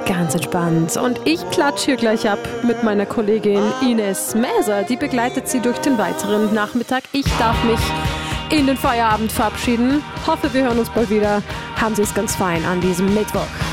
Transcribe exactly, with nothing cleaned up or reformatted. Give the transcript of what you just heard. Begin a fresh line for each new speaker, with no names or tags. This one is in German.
Ganz entspannt. Und ich klatsche hier gleich ab mit meiner Kollegin Ines Mäser. Die begleitet sie durch den weiteren Nachmittag. Ich darf mich in den Feierabend verabschieden. Hoffe, wir hören uns bald wieder. Haben Sie es ganz fein an diesem Mittwoch.